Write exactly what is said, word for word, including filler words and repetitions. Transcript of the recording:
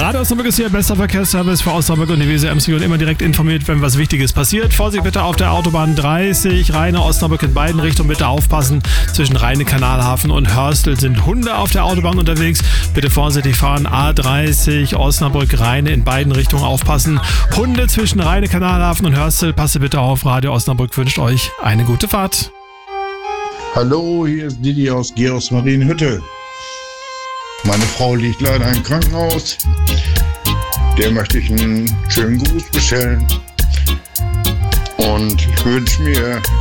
Radio Osnabrück ist hier, bester Verkehrsservice für Osnabrück und die W S M-Region. Immer direkt informiert, wenn was Wichtiges passiert. Vorsicht bitte auf der Autobahn dreißig, Rheine Osnabrück in beiden Richtungen. Bitte aufpassen, zwischen Rheine Kanalhafen und Hörstel sind Hunde auf der Autobahn unterwegs. Bitte vorsichtig fahren. A dreißig, Osnabrück, Rheine in beiden Richtungen aufpassen. Hunde zwischen Rheine Kanalhafen und Hörstel. Passe bitte auf. Radio Osnabrück wünscht euch eine gute Fahrt. Hallo, hier ist Didi aus Geros Marienhütte. Meine Frau liegt leider im Krankenhaus. Der möchte ich einen schönen Gruß bestellen. Und ich wünsche mir